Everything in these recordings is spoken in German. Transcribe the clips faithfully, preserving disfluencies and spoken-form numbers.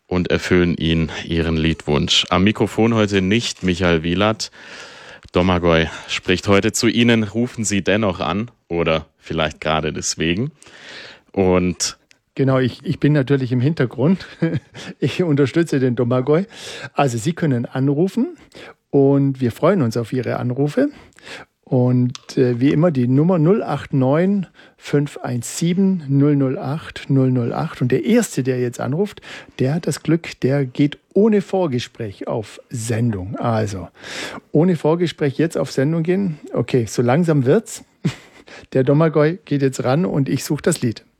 und erfüllen Ihnen Ihren Liedwunsch. Am Mikrofon heute nicht Michael Wielert. Domagoj spricht heute zu Ihnen. Rufen Sie dennoch an oder vielleicht gerade deswegen. Und Genau, ich, ich bin natürlich im Hintergrund. Ich unterstütze den Domagoj. Also Sie können anrufen und wir freuen uns auf Ihre Anrufe. Und äh, wie immer die Nummer null acht neun fünf eins sieben null null acht null null acht. Und der Erste, der jetzt anruft, der hat das Glück, der geht ohne Vorgespräch auf Sendung. Also, ohne Vorgespräch jetzt auf Sendung gehen. Okay, so langsam wird's. Der Domagoj geht jetzt ran und ich suche das Lied.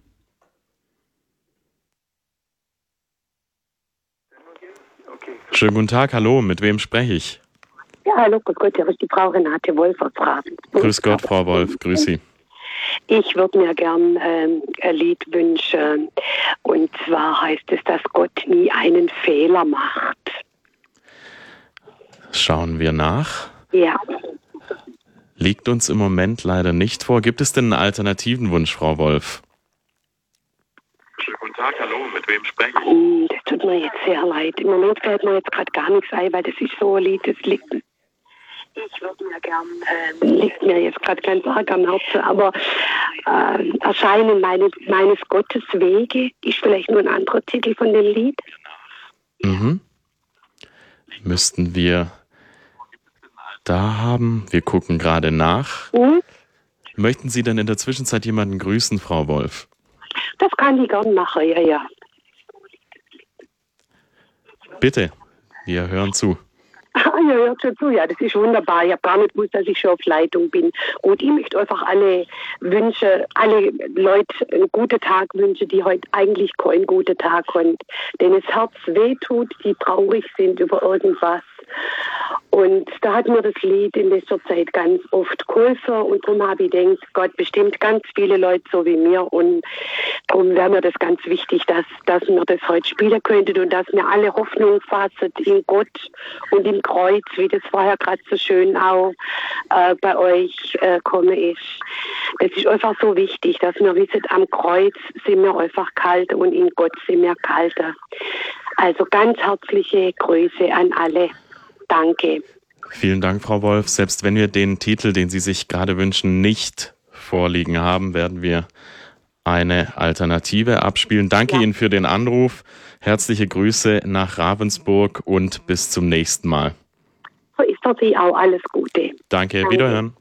Schönen guten Tag, hallo, mit wem spreche ich? Ja, hallo, grüß Gott, hier ist die Frau Renate Wolf aus Ravensburg. Grüß Gott, Frau Wolf, grüß Sie. Ich würde mir gern ähm, ein Lied wünschen. Und zwar heißt es, dass Gott nie einen Fehler macht. Schauen wir nach. Ja. Liegt uns im Moment leider nicht vor. Gibt es denn einen alternativen Wunsch, Frau Wolf? Schönen guten Tag, hallo, mit wem spreche ich? Mm, Das tut mir jetzt sehr leid. Im Moment fällt mir jetzt gerade gar nichts ein, weil das ist so ein Lied, das liegt... Ich würde mir gern, äh, liegt mir jetzt gerade ganz arg am Herzen, aber äh, Erscheinen meine, meines Gottes Wege ist vielleicht nur ein anderer Titel von dem Lied. Mhm. Müssten wir da haben. Wir gucken gerade nach. Mhm. Möchten Sie denn in der Zwischenzeit jemanden grüßen, Frau Wolf? Das kann ich gern machen, ja, ja. Bitte, wir hören zu. Ah, ja, hört schon zu, ja, das ist wunderbar. Ich habe gar nicht gewusst, dass ich schon auf Leitung bin. Und ich möchte einfach alle Wünsche, alle Leute einen guten Tag wünschen, die heute eigentlich keinen guten Tag haben. Denen das Herz wehtut, die traurig sind über irgendwas. Und da hat mir das Lied in letzter Zeit ganz oft geholfen und darum habe ich gedacht, Gott bestimmt ganz viele Leute so wie mir und darum wäre mir das ganz wichtig, dass, dass wir das heute spielen könnten und dass wir alle Hoffnung fassen in Gott und im Kreuz, wie das vorher gerade so schön auch äh, bei euch äh, gekommen ist. Das ist einfach so wichtig, dass wir wissen, am Kreuz sind wir einfach kalt und in Gott sind wir kalter. Also ganz herzliche Grüße an alle. Danke. Vielen Dank, Frau Wolf. Selbst wenn wir den Titel, den Sie sich gerade wünschen, nicht vorliegen haben, werden wir eine Alternative abspielen. Danke ja. Ihnen für den Anruf. Herzliche Grüße nach Ravensburg und bis zum nächsten Mal. So ist für Sie auch alles Gute. Danke, Danke. Wiederhören.